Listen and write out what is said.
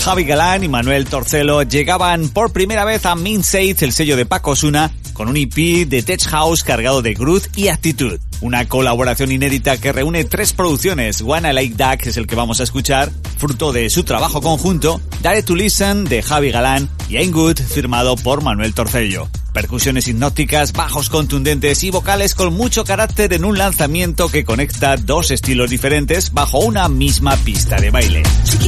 Javi Galán y Manuel Torcelo llegaban por primera vez a Mindsate, el sello de Paco Osuna, con un EP de Tech House cargado de groove y actitud. Una colaboración inédita que reúne 3 producciones. Wanna Like That es el que vamos a escuchar, fruto de su trabajo conjunto, Dare to Listen de Javi Galán y I'm Good, firmado por Manuel Torcelo. Percusiones hipnóticas, bajos contundentes y vocales con mucho carácter en un lanzamiento que conecta 2 estilos diferentes bajo una misma pista de baile.